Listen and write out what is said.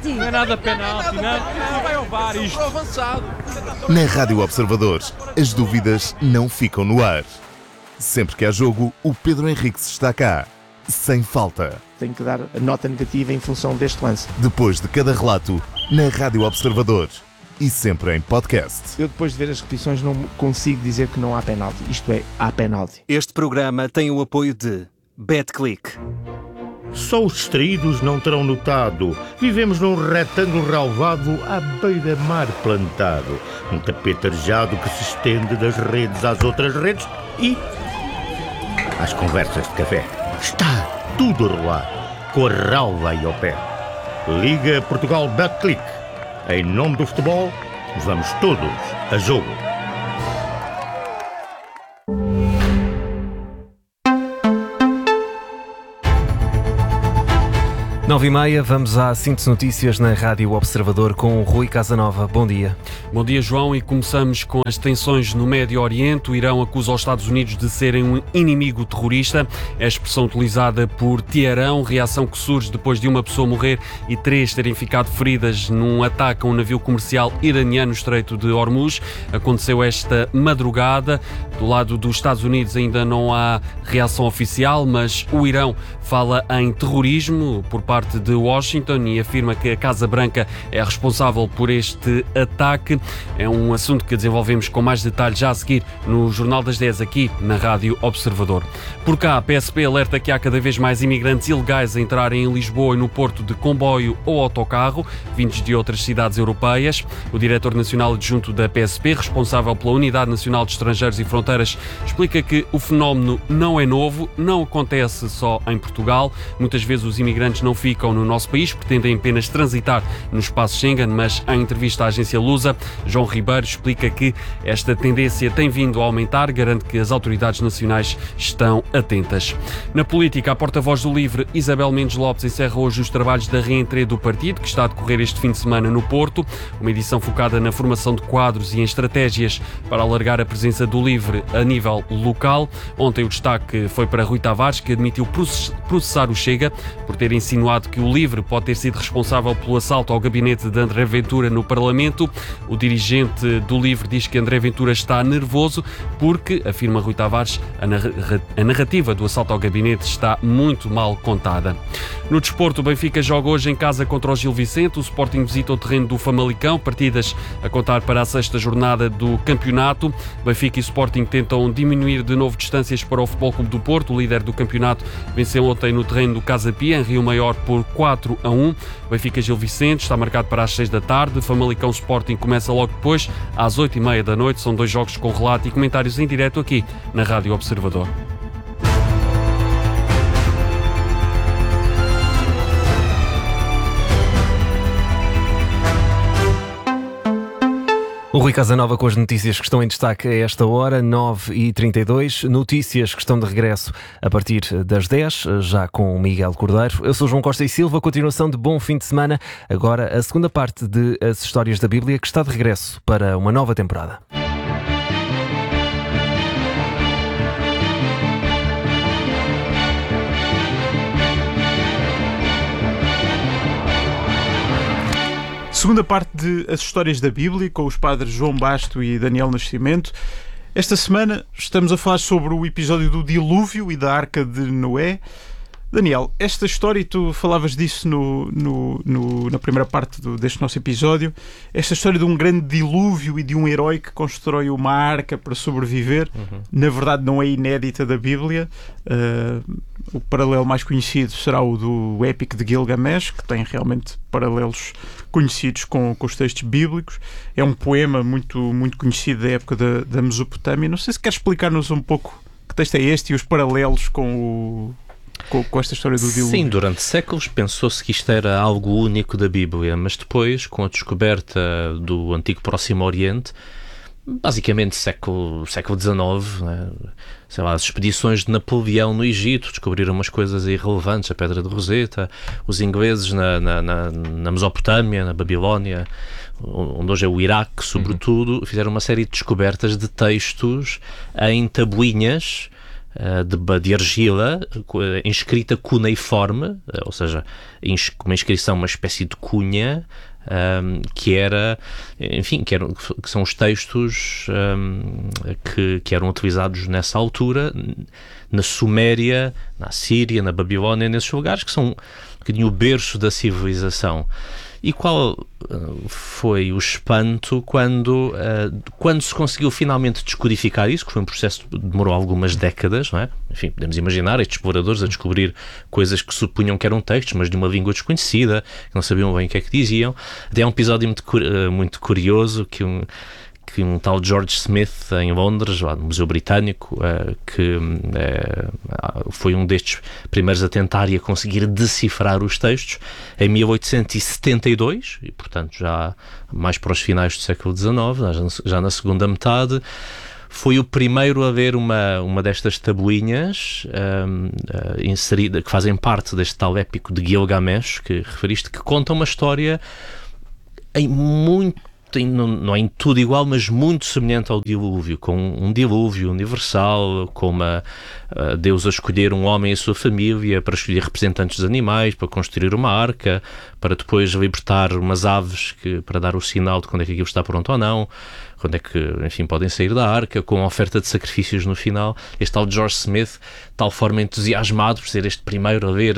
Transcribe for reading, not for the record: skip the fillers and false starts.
penalti. Não é nada penalti, não vai ao VAR isto. Avançado. Na Rádio Observadores, as dúvidas não ficam no ar. Sempre que há jogo, o Pedro Henriques está cá, sem falta. Tenho que dar a nota negativa em função deste lance. Depois de cada relato, na Rádio Observadores e sempre em podcast. Eu depois de ver as repetições não consigo dizer que não há penalti. Isto é, há penalti. Este programa tem o apoio de BetClick. Só os distraídos não terão notado. Vivemos num retângulo relvado à beira-mar plantado. Um tapete arejado que se estende das redes às outras redes e às conversas de café. Está tudo a rolar, com a relva aí ao pé. Liga Portugal BetClick. Em nome do futebol, vamos todos a jogo. 9h30, vamos à síntese notícias na Rádio Observador com o Rui Casanova. Bom dia. Bom dia, João, e começamos com as tensões no Médio Oriente. O Irão acusa os Estados Unidos de serem um inimigo terrorista. É a expressão utilizada por Teherão, reação que surge depois de uma pessoa morrer e 3 terem ficado feridas num ataque a um navio comercial iraniano no Estreito de Hormuz. Aconteceu esta madrugada. Do lado dos Estados Unidos ainda não há reação oficial, mas o Irão fala em terrorismo por parte de Washington e afirma que a Casa Branca é responsável por este ataque. É um assunto que desenvolvemos com mais detalhes já a seguir no Jornal das 10 aqui na Rádio Observador. Por cá, a PSP alerta que há cada vez mais imigrantes ilegais a entrarem em Lisboa e no Porto de comboio ou autocarro, vindos de outras cidades europeias. O diretor nacional adjunto da PSP, responsável pela Unidade Nacional de Estrangeiros e Fronteiras, explica que o fenómeno não é novo, não acontece só em Portugal. Muitas vezes os imigrantes não ficam no nosso país, pretendem apenas transitar no espaço Schengen, mas em entrevista à agência Lusa, João Ribeiro explica que esta tendência tem vindo a aumentar, garante que as autoridades nacionais estão atentas. Na política, a porta-voz do LIVRE, Isabel Mendes Lopes, encerra hoje os trabalhos da reentrée do partido, que está a decorrer este fim de semana no Porto, uma edição focada na formação de quadros e em estratégias para alargar a presença do LIVRE a nível local. Ontem o destaque foi para Rui Tavares, que admitiu processar o Chega por ter insinuado que o LIVRE pode ter sido responsável pelo assalto ao gabinete de André Ventura no Parlamento. O dirigente do LIVRE diz que André Ventura está nervoso porque, afirma Rui Tavares, a narrativa do assalto ao gabinete está muito mal contada. No desporto, o Benfica joga hoje em casa contra o Gil Vicente. O Sporting visita o terreno do Famalicão, partidas a contar para a 6ª jornada do campeonato. Benfica e Sporting tentam diminuir de novo distâncias para o Futebol Clube do Porto. O líder do campeonato venceu ontem no terreno do Casa Pia, em Rio Maior, por 4-1. Benfica Gil Vicente está marcado para as 6 da tarde. Famalicão Sporting começa logo depois, às 8h30 da noite. São 2 jogos com relato e comentários em direto aqui na Rádio Observador. O Rui Casanova com as notícias que estão em destaque a esta hora, 9h32. Notícias que estão de regresso a partir das 10, já com o Miguel Cordeiro. Eu sou João Costa e Silva, continuação de bom fim de semana. Agora a segunda parte de As Histórias da Bíblia, que está de regresso para uma nova temporada. Segunda parte de As Histórias da Bíblia, com os padres João Basto e Daniel Nascimento. Esta semana estamos a falar sobre o episódio do dilúvio e da Arca de Noé. Daniel, esta história, e tu falavas disso na primeira parte deste nosso episódio, esta história de um grande dilúvio e de um herói que constrói uma arca para sobreviver, na verdade não é inédita da Bíblia. O paralelo mais conhecido será o do Épico de Gilgamesh, que tem realmente paralelos conhecidos com os textos bíblicos. É um poema muito, muito conhecido da época da Mesopotâmia. Não sei se queres explicar-nos um pouco que texto é este e os paralelos com esta história do dilúvio. Sim, durante séculos pensou-se que isto era algo único da Bíblia, mas depois, com a descoberta do antigo Próximo Oriente, basicamente século XIX, né? Sei lá, as expedições de Napoleão no Egito descobriram umas coisas irrelevantes, a Pedra de Roseta, os ingleses na Mesopotâmia, na Babilónia, onde hoje é o Iraque, sobretudo, fizeram uma série de descobertas de textos em tabuinhas de argila, inscrita cuneiforme, ou seja, uma inscrição, uma espécie de cunha, que são os textos que eram utilizados nessa altura na Suméria, na Síria, na Babilónia, nesses lugares que são um bocadinho o berço da civilização. E qual foi o espanto quando se conseguiu finalmente descodificar isso, que foi um processo que demorou algumas décadas, não é? Enfim, podemos imaginar estes exploradores a descobrir coisas que supunham que eram textos, mas de uma língua desconhecida, que não sabiam bem o que é que diziam. Até há um episódio muito curioso que um tal George Smith, em Londres, lá no Museu Britânico, que foi um destes primeiros a tentar e a conseguir decifrar os textos, em 1872, e portanto já mais para os finais do século XIX, já na segunda metade, foi o primeiro a ver uma destas tabuinhas inserida, que fazem parte deste tal épico de Gilgamesh, que referiste, que conta uma história não é em tudo igual, mas muito semelhante ao dilúvio, com um dilúvio universal, com Deus a escolher um homem e a sua família para escolher representantes dos animais, para construir uma arca, para depois libertar umas aves para dar o sinal de quando é que aquilo está pronto ou não, quando é que, enfim, podem sair da arca, com a oferta de sacrifícios no final. Este tal George Smith, de tal forma entusiasmado por ser este primeiro a ver